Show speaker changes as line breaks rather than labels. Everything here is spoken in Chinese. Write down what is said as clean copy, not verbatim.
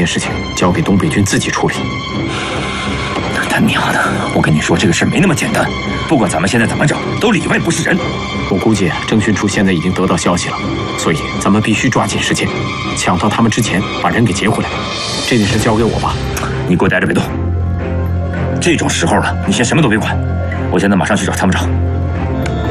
事情交给东北军自己处理。
他娘的！我跟你说，这个事没那么简单。不管咱们现在怎么整，都里外不是人。
我估计政训处现在已经得到消息了，所以咱们必须抓紧时间，抢到他们之前把人给劫回来。这件事交给我吧。
你给我待着别动。这种时候了，你先什么都别管。我现在马上去找参谋长。